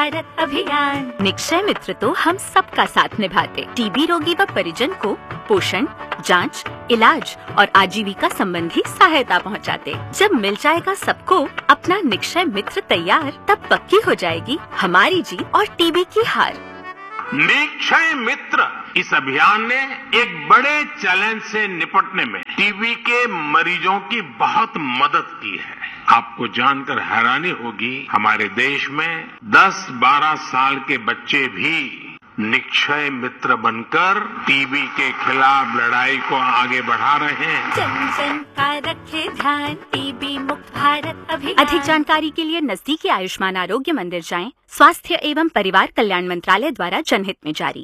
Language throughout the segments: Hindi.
भारत अभियान। निक्षय मित्र तो हम सबका साथ निभाते, टीबी रोगी व परिजन को पोषण, जांच, इलाज और आजीविका संबंधी सहायता पहुंचाते। जब मिल जाएगा सबको अपना निक्षय मित्र तैयार, तब पक्की हो जाएगी हमारी जीत और टीबी की हार। निक्षय मित्र इस अभियान ने एक बड़े चैलेंज से निपटने में टीबी के मरीजों की बहुत मदद की है। आपको जानकर हैरानी होगी, हमारे देश में 10-12 साल के बच्चे भी निक्षय मित्र बनकर टीबी के खिलाफ लड़ाई को आगे बढ़ा रहे हैं। जन जन का रखे ध्यान, टीबी मुक्त भारत अभियान। अधिक जानकारी के लिए नजदीकी आयुष्मान आरोग्य मंदिर जाएं। स्वास्थ्य एवं परिवार कल्याण मंत्रालय द्वारा जनहित में जारी।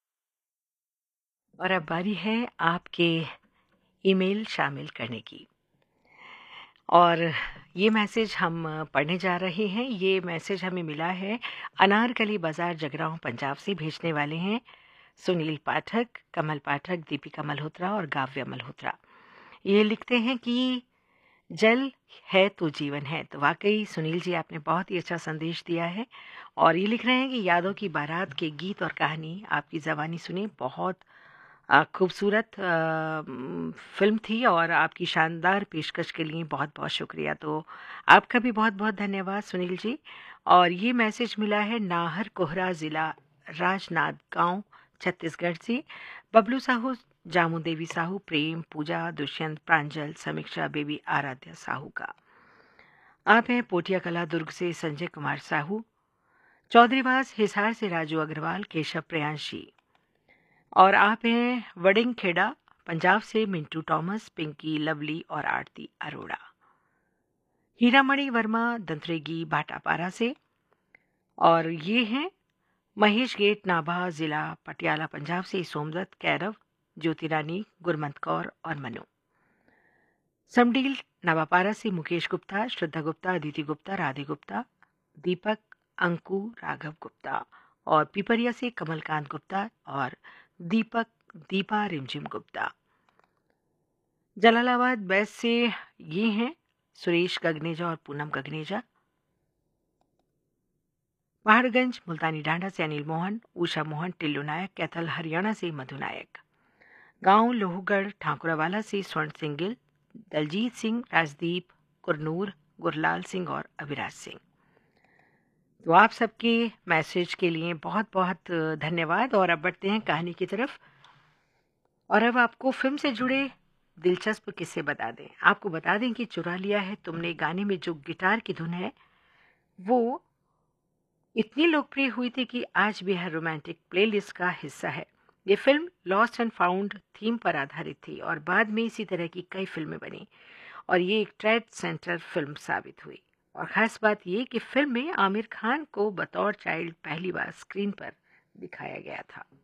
और अब बारी है आपके ईमेल शामिल करने की, और ये मैसेज हम पढ़ने जा रहे हैं। ये मैसेज हमें मिला है अनारकली बाजार जगरांव पंजाब से। भेजने वाले हैं सुनील पाठक, कमल पाठक, दीपिका मल्होत्रा और गाव्या मल्होत्रा। ये लिखते हैं कि जल है तो जीवन है। तो वाकई सुनील जी, आपने बहुत ही अच्छा संदेश दिया है। और ये लिख रहे हैं कि यादों की बारात के गीत और कहानी आपकी ज़बानी सुनी, बहुत खूबसूरत फिल्म थी और आपकी शानदार पेशकश के लिए बहुत बहुत शुक्रिया। तो आपका भी बहुत बहुत धन्यवाद सुनील जी। और ये मैसेज मिला है नाहर कोहरा ज़िला राजनाथ गांव छत्तीसगढ़ से। बबलू साहू, जामू देवी साहू, प्रेम, पूजा, दुष्यंत, प्रांजल, समीक्षा, बेबी आराध्या साहू का। आप हैं पोटिया कला दुर्ग से संजय कुमार साहू, चौधरीवास हिसार से राजू अग्रवाल, केशव प्रियांशी। और आप हैं वडिंग खेड़ा पंजाब से मिंटू टॉमस, पिंकी, लवली और आरती अरोड़ा। हीरामणि वर्मा दंतरेगी भाटापारा से। और ये हैं महेश गेट नाभा ज़िला पटियाला पंजाब से सोमदत्त, कैरव, ज्योति रानी, गुरमंत कौर और मनु। समडील नवापारा से मुकेश गुप्ता, श्रद्धा गुप्ता, अदिति गुप्ता, राधे गुप्ता, दीपक, अंकु, राघव गुप्ता। और पिपरिया से कमलकांत गुप्ता और दीपक, दीपा रिमझिम गुप्ता। जलालाबाद बैस से ये हैं सुरेश गगनेजा और पूनम गगनेजा। पहाड़गंज मुल्तानी डांडा से अनिल मोहन, उषा मोहन, टिल्लू नायक, कैथल हरियाणा से मधु नायक। गांव लोहगढ़ ठाकुरावाला से स्वर्ण सिंह गिल, दलजीत सिंह, राजदीप, कुरनूर, गुरलाल सिंह और अभिराज सिंह। तो आप सबके मैसेज के लिए बहुत बहुत धन्यवाद। और अब बढ़ते हैं कहानी की तरफ। और अब आपको फिल्म से जुड़े दिलचस्प किस्से बता दें। आपको बता दें कि चुरा लिया है तुमने गाने में जो गिटार की धुन है वो इतनी लोकप्रिय हुई थी कि आज भी हर रोमांटिक प्लेलिस्ट का हिस्सा है। ये film lost and found theme पर आधारित थी और बाद में इसी तरह की कई फिल्में बनी और ये एक ट्रेंड सेंटर फिल्म साबित हुई। और ख़ास बात ये कि फिल्म में आमिर खान को बतौर चाइल्ड पहली बार स्क्रीन पर दिखाया गया था।